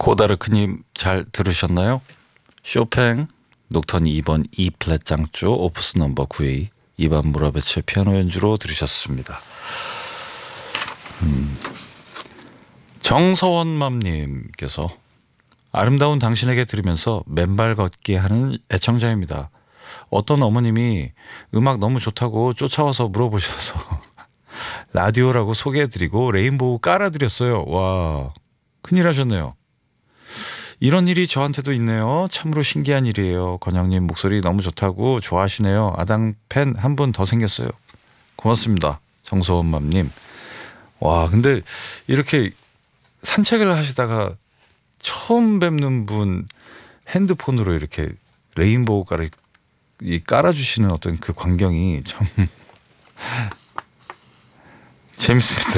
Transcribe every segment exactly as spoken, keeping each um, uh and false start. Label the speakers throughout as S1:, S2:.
S1: 고다르크님 잘 들으셨나요? 쇼팽 녹턴 이 번 E 플랫 장조 오프스 넘버 구에이 이반 무라베체 피아노 연주로 들으셨습니다. 음. 정서원맘님께서 아름다운 당신에게 들으면서 맨발 걷기 하는 애청자입니다. 어떤 어머님이 음악 너무 좋다고 쫓아와서 물어보셔서 라디오라고 소개해드리고 레인보우 깔아드렸어요. 와, 큰일 하셨네요. 이런 일이 저한테도 있네요. 참으로 신기한 일이에요. 건영님 목소리 너무 좋다고 좋아하시네요. 아당 팬 한 분 더 생겼어요. 고맙습니다. 정소원맘님. 와, 근데 이렇게 산책을 하시다가 처음 뵙는 분 핸드폰으로 이렇게 레인보우 깔아, 이 깔아주시는 어떤 그 광경이 참 재밌습니다.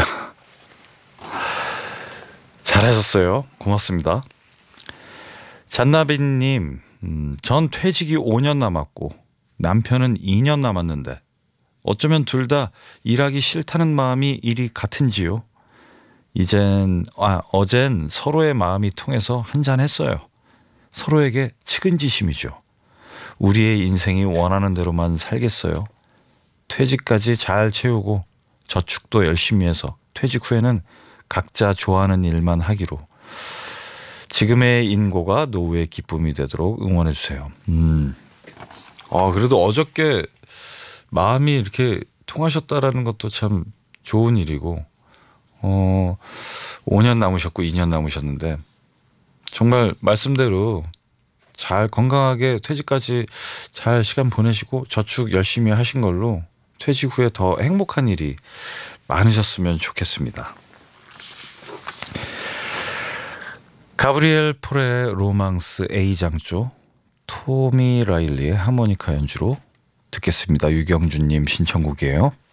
S1: 잘하셨어요. 고맙습니다. 잔나비님, 음, 전 퇴직이 오 년 남았고 남편은 이 년 남았는데 어쩌면 둘 다 일하기 싫다는 마음이 일이 같은지요. 이젠 아 어젠 서로의 마음이 통해서 한잔 했어요. 서로에게 측은지심이죠. 우리의 인생이 원하는 대로만 살겠어요. 퇴직까지 잘 채우고 저축도 열심히 해서 퇴직 후에는 각자 좋아하는 일만 하기로. 지금의 인고가 노후의 기쁨이 되도록 응원해 주세요. 음. 아, 그래도 어저께 마음이 이렇게 통하셨다라는 것도 참 좋은 일이고, 어, 오 년 남으셨고 이 년 남으셨는데 정말 말씀대로 잘 건강하게 퇴직까지 잘 시간 보내시고 저축 열심히 하신 걸로 퇴직 후에 더 행복한 일이 많으셨으면 좋겠습니다. 가브리엘 폴의 로망스 A 장조, 토미 라일리의 하모니카 연주로 듣겠습니다. 유경준님 신청곡이에요.